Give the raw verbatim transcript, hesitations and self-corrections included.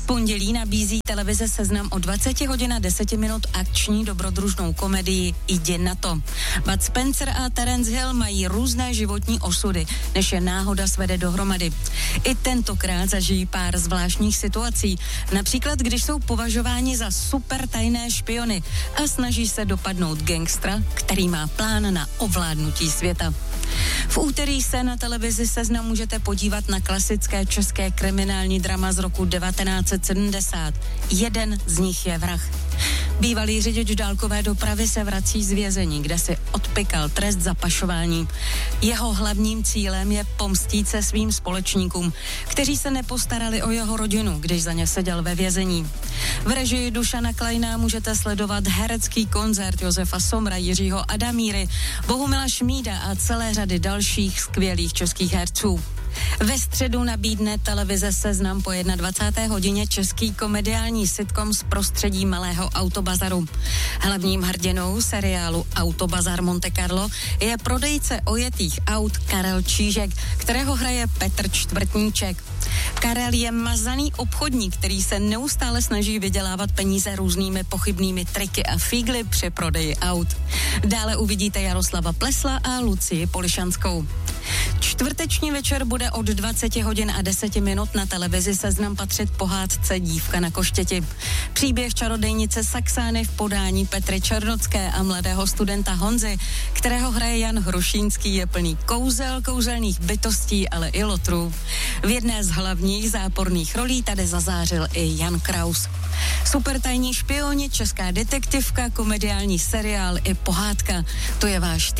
pondělí nabízí televize Seznam o dvaceti hodin a deseti minut akční dobrodružnou komedii Jdi na to. Bud Spencer a Terence Hill mají různé životní osudy, než je náhoda svede dohromady. I tentokrát zažijí pár zvláštních situací, například když jsou považováni za super tajné špiony a snaží se dopadnout gangstra, který má plán na ovládnutí světa. V úterý se na televizi Seznam můžete podívat na klasické české kriminální drama z roku devatenáct set sedmdesát. Jeden z nich je Vrah. Bývalý řidič dálkové dopravy se vrací z vězení, kde si odpykal trest za pašování. Jeho hlavním cílem je pomstít se svým společníkům, kteří se nepostarali o jeho rodinu, když za ně seděl ve vězení. V režii Dušana Kleina můžete sledovat herecký koncert Josefa Somra, Jiřího Adamíry, Bohumila Šmída a celé řady dalších skvělých českých herců. Ve středu nabídne televize Seznam po dvacáté jedné hodině český komediální sitcom z prostředí malého autobazaru. Hlavním hrdinou seriálu Autobazar Monte Carlo je prodejce ojetých aut Karel Čížek, kterého hraje Petr Čtvrtníček. Karel je mazaný obchodník, který se neustále snaží vydělávat peníze různými pochybnými triky a fígly při prodeji aut. Dále uvidíte Jaroslava Plesla a Lucii Polišanskou. Čtvrteční večer bude od dvaceti hodin a deseti minut na televizi Seznam patřit pohádce Dívka na koštěti. Příběh čarodejnice Saxány v podání Petry Černocké a mladého studenta Honzy, kterého hraje Jan Hrušínský, je plný kouzel, kouzelných bytostí, ale i lotrů. V jedné z hlavních záporných rolí tady zazářil i Jan Kraus. Supertajní špioni, česká detektivka, komediální seriál i pohádka. To je váš